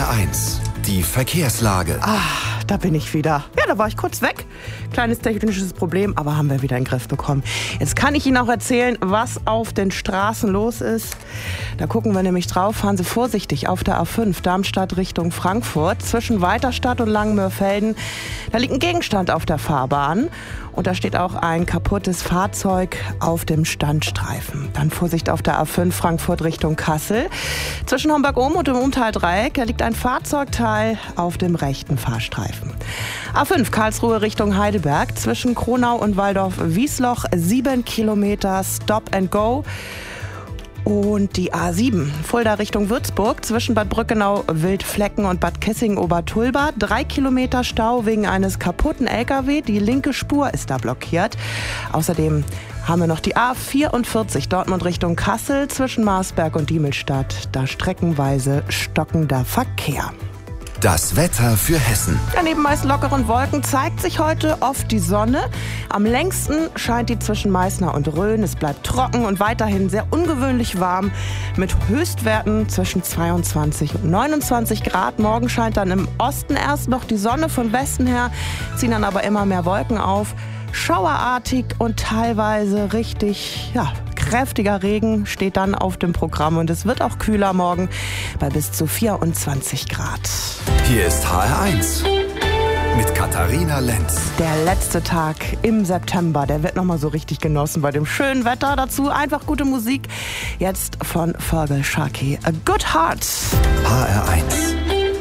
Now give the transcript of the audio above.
HR1, die Verkehrslage. Da bin ich wieder. Ja, da war ich kurz weg. Kleines technisches Problem, aber haben wir wieder in den Griff bekommen. Jetzt kann ich Ihnen auch erzählen, was auf den Straßen los ist. Da gucken wir nämlich drauf. Fahren Sie vorsichtig auf der A5 Darmstadt Richtung Frankfurt. Zwischen Weiterstadt und Langenmörfelden. Da liegt ein Gegenstand auf der Fahrbahn. Und da steht auch ein kaputtes Fahrzeug auf dem Standstreifen. Dann Vorsicht auf der A5 Frankfurt Richtung Kassel. Zwischen Homberg-Ohm und dem Umtaldreieck, da liegt ein Fahrzeugteil auf dem rechten Fahrstreifen. A5 Karlsruhe Richtung Heidelberg. Zwischen Kronau und Waldorf-Wiesloch 7 Kilometer Stop and Go. Und die A7, Fulda Richtung Würzburg, zwischen Bad Brückenau, Wildflecken und Bad Kissing-Obertulba. 3 Kilometer Stau wegen eines kaputten LKW. Die linke Spur ist da blockiert. Außerdem haben wir noch die A44 Dortmund Richtung Kassel, zwischen Marsberg und Diemelstadt. Da streckenweise stockender Verkehr. Das Wetter für Hessen. Ja, neben meist lockeren Wolken zeigt sich heute oft die Sonne. Am längsten scheint die zwischen Meißner und Rhön. Es bleibt trocken und weiterhin sehr ungewöhnlich warm mit Höchstwerten zwischen 22 und 29 Grad. Morgen scheint dann im Osten erst noch die Sonne, von Westen her ziehen dann aber immer mehr Wolken auf. Schauerartig und teilweise richtig, kräftiger Regen steht dann auf dem Programm und es wird auch kühler morgen bei bis zu 24 Grad. Hier ist HR1 mit Katharina Lenz. Der letzte Tag im September, der wird nochmal so richtig genossen bei dem schönen Wetter. Dazu einfach gute Musik. Jetzt von Fergal Sharkey, A Good Heart. HR1.